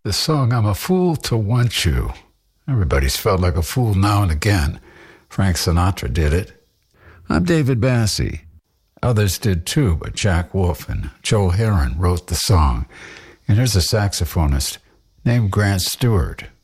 the song I'm a Fool to Want You. Everybody's felt like a fool now and again. Frank Sinatra did it. I'm David Bassie. Others did too, but Jack Wolf and Joe Herron wrote the song. And here's a saxophonist named Grant Stewart.